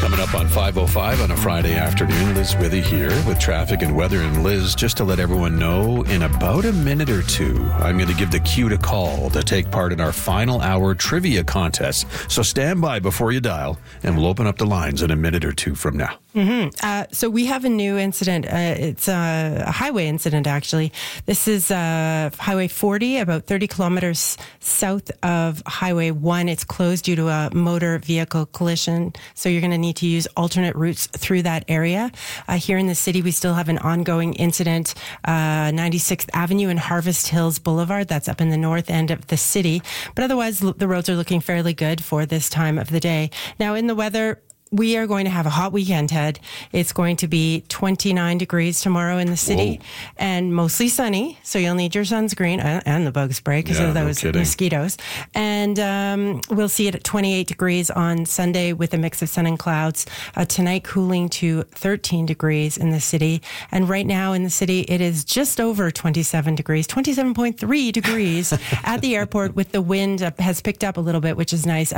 Coming up on 5:05 on a Friday afternoon, Liz Withy here with traffic and weather. And Liz, just to let everyone know, in about a minute or two, I'm going to give the cue to call to take part in our final hour trivia contest. So stand by before you dial, and we'll open up the lines in a minute or two from now. So we have a new incident. It's a highway incident, actually. This is Highway 40, about 30 kilometers south of Highway 1. It's closed due to a motor vehicle collision, so you're going to need to use alternate routes through that area. Here in the city, we still have an ongoing incident, 96th Avenue and Harvest Hills Boulevard. That's up in the north end of the city. But otherwise, the roads are looking fairly good for this time of the day. Now, in the weather, we are going to have a hot weekend, Ted. It's going to be 29 degrees tomorrow in the city and mostly sunny. So you'll need your sunscreen and the bug spray because of those mosquitoes. And we'll see it at 28 degrees on Sunday with a mix of sun and clouds. Tonight cooling to 13 degrees in the city. And right now in the city, it is just over 27 degrees, 27.3 degrees at the airport with the wind has picked up a little bit, which is nice.